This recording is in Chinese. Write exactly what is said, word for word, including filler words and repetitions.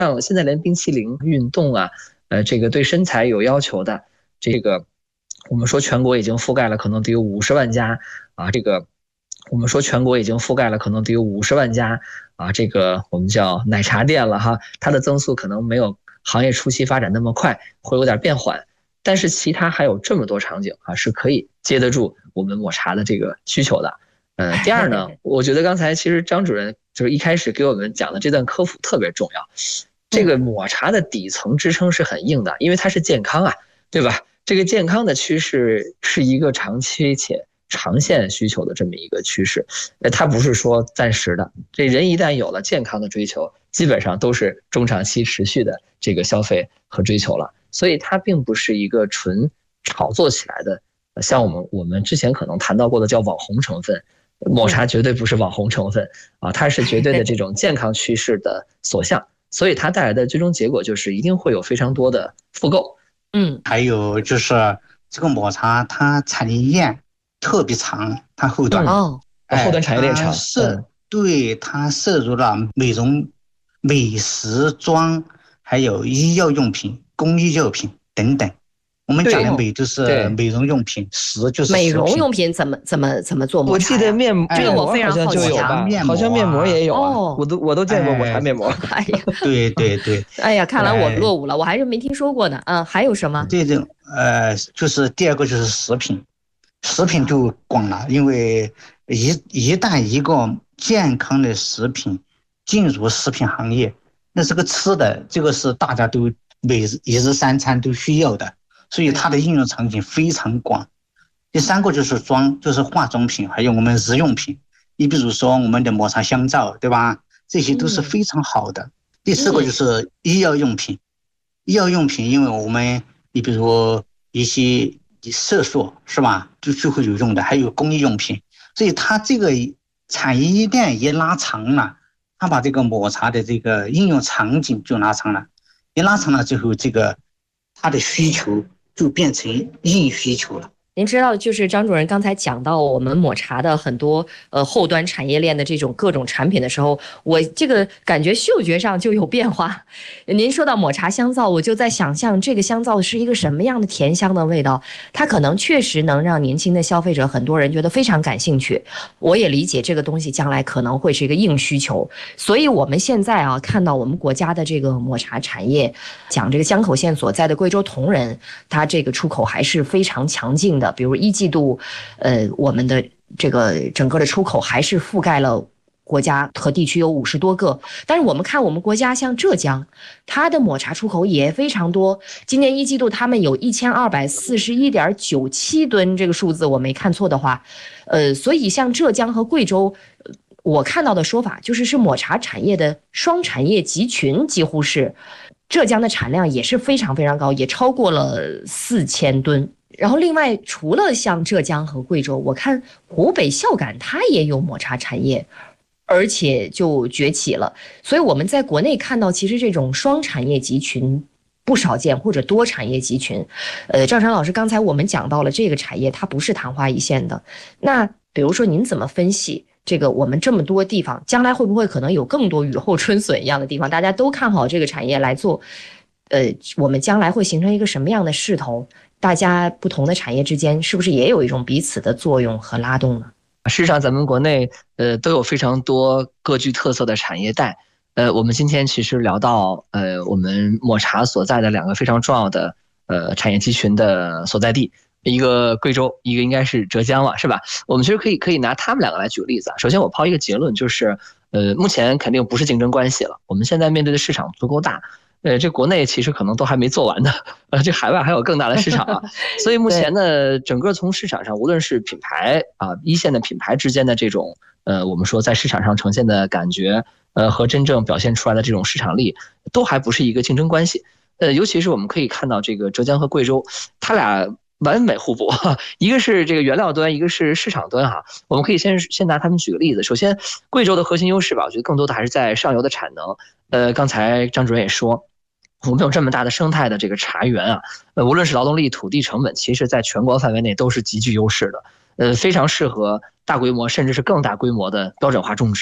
像现在连冰淇淋、运动啊，呃，这个对身材有要求的，这个我们说全国已经覆盖了可能得有五十万家啊，这个我们说全国已经覆盖了可能得有五十万家啊，这个我们叫奶茶店了哈，它的增速可能没有行业初期发展那么快，会有点变缓。但是其他还有这么多场景啊，是可以接得住我们抹茶的这个需求的。呃，第二呢，我觉得刚才其实张主任就是一开始给我们讲的这段科普特别重要。这个抹茶的底层支撑是很硬的，因为它是健康啊，对吧？这个健康的趋势是一个长期且长线需求的这么一个趋势，呃，它不是说暂时的。这人一旦有了健康的追求，基本上都是中长期持续的这个消费和追求了。所以它并不是一个纯炒作起来的，像我们我们之前可能谈到过的叫网红成分，抹茶绝对不是网红成分啊，它是绝对的这种健康趋势的所向，所以它带来的最终结果就是一定会有非常多的复购。 嗯，还有就是这个抹茶它产业链特别长，它后端哦，哎、后端产业链长， 是、嗯、对，它涉入了美容、美食、妆，还有医药用品、工艺药品等等。我们讲的美就是美容用品，食就是美容用品怎么怎么怎么做抹茶？ 我记得面膜， 这个我非常好奇啊，好像面膜也有啊，哦、我都我都见过抹茶面膜。 哎呀，对对对， 哎呀，看来我落伍了，我还是没听说过呢。嗯，还有什么？ 这种呃，就是第二个就是食品，食品就广了，因为一一旦一个健康的食品进入食品行业，那这个吃的这个是大家都每日一日三餐都需要的。所以它的应用场景非常广。第三个就是妆，就是化妆品，还有我们日用品。你比如说我们的抹茶香皂，对吧？这些都是非常好的。嗯、第四个就是医药用品，医药用品，因为我们你比如说一些色素是吧，就就会有用的，还有工艺用品。所以它这个产业链也拉长了，它把这个抹茶的这个应用场景就拉长了，一拉长了之后，这个它的需求就变成硬需求了。 您知道，就是张主任刚才讲到我们抹茶的很多呃后端产业链的这种各种产品的时候，我这个感觉嗅觉上就有变化。您说到抹茶香皂，我就在想象这个香皂是一个什么样的甜香的味道，它可能确实能让年轻的消费者很多人觉得非常感兴趣。我也理解这个东西将来可能会是一个硬需求，所以我们现在啊看到我们国家的这个抹茶产业，讲这个江口县所在的贵州铜仁，它这个出口还是非常强劲的。比如一季度，呃，我们的这个整个的出口还是覆盖了国家和地区有五十多个。但是我们看我们国家像浙江，它的抹茶出口也非常多。今年一季度他们有一千二百四十一点九七吨，这个数字我没看错的话，呃，所以像浙江和贵州，我看到的说法就是是抹茶产业的双产业集群，几乎是浙江的产量也是非常非常高，也超过了四千吨。然后另外除了像浙江和贵州，我看湖北孝感它也有抹茶产业，而且就崛起了。所以我们在国内看到其实这种双产业集群不少见，或者多产业集群。呃，赵山老师刚才我们讲到了这个产业它不是昙花一现的，那比如说您怎么分析这个我们这么多地方将来会不会可能有更多雨后春笋一样的地方，大家都看好这个产业来做，呃，我们将来会形成一个什么样的势头？大家不同的产业之间是不是也有一种彼此的作用和拉动呢？ 事实上咱们国内呃都有非常多各具特色的产业带。呃我们今天其实聊到呃我们抹茶所在的两个非常重要的呃产业集群的所在地，一个贵州，一个应该是浙江了，是吧？我们其实可以可以拿他们两个来举例子啊。首先我抛一个结论，就是呃目前肯定不是竞争关系了，我们现在面对的市场足够大。呃，这国内其实可能都还没做完的，呃，这海外还有更大的市场啊，所以目前呢，整个从市场上，无论是品牌啊，一线的品牌之间的这种，呃，我们说在市场上呈现的感觉，呃，和真正表现出来的这种市场力，都还不是一个竞争关系。呃，尤其是我们可以看到这个浙江和贵州，它俩完美互补，一个是这个原料端，一个是市场端哈。我们可以先先拿他们举个例子。首先，贵州的核心优势吧，我觉得更多的还是在上游的产能。呃，刚才张主任也说，我们有这么大的生态的这个茶园啊，呃，无论是劳动力、土地成本，其实在全国范围内都是极具优势的，呃，非常适合大规模甚至是更大规模的标准化种植。